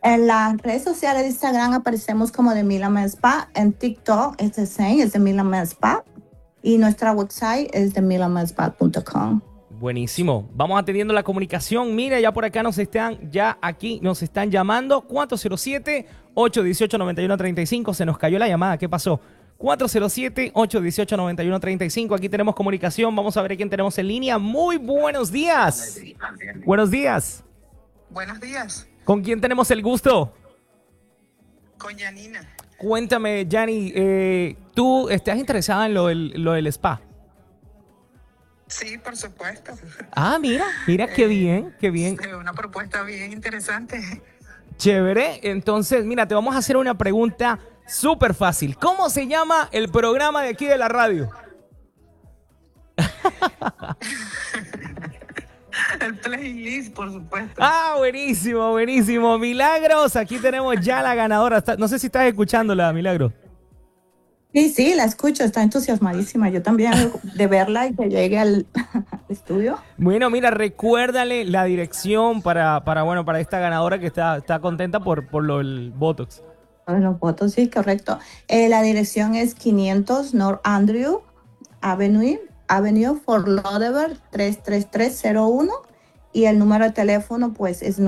En las redes sociales de Instagram aparecemos como de Mila Med Spa. En TikTok es the same, es de Mila Med Spa. Y nuestra website es de milamedspa.com. Buenísimo. Vamos atendiendo la comunicación. Mira, ya por acá nos están llamando. 407-818-9135. Se nos cayó la llamada. ¿Qué pasó? 407-818-9135. Aquí tenemos comunicación. Vamos a ver a quién tenemos en línea. Muy buenos días. Buenos días. Buenos días, ¿Con quién tenemos el gusto? con Yanina. Cuéntame, Yanni, ¿tú estás interesada en lo del spa? Sí, por supuesto. Ah, mira, qué bien, qué bien. Una propuesta bien interesante. Chévere. Entonces, mira, te vamos a hacer una pregunta súper fácil. ¿Cómo se llama el programa de aquí de la radio? El playlist, por supuesto. Ah, buenísimo, buenísimo. Milagros, aquí tenemos ya la ganadora. No sé si estás escuchándola, Milagros. Sí, la escucho, está entusiasmadísima. Yo también de verla y que llegue al estudio. Bueno, mira, recuérdale la dirección para esta ganadora que está contenta por lo del Botox. Los votos, sí, correcto. La dirección es 500 North Andrew Avenue, Fort Lauderdale 33301. Y el número de teléfono, pues, es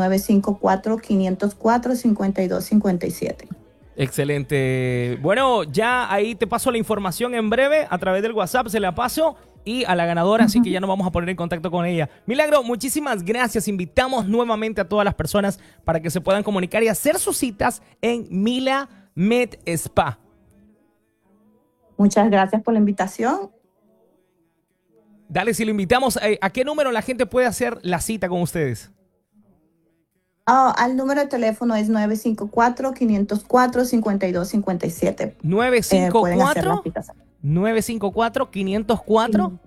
954-504-5257. Excelente. Bueno, ya ahí te paso la información en breve. A través del WhatsApp se la paso y a la ganadora, así que ya nos vamos a poner en contacto con ella. Milagro, muchísimas gracias. Invitamos nuevamente a todas las personas para que se puedan comunicar y hacer sus citas en Mila Med Spa. Muchas gracias por la invitación. Dale, si lo invitamos, ¿a qué número la gente puede hacer la cita con ustedes? Al número de teléfono es 954-504-5257. Pueden hacer las citas. 954-504.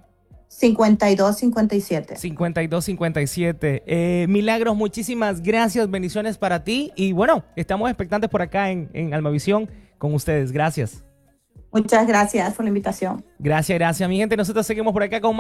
5257. 5257. Milagros, muchísimas gracias. Bendiciones para ti. Y bueno, estamos expectantes por acá en Almavisión con ustedes. Gracias. Muchas gracias por la invitación. Gracias. Mi gente, nosotros seguimos por acá con más.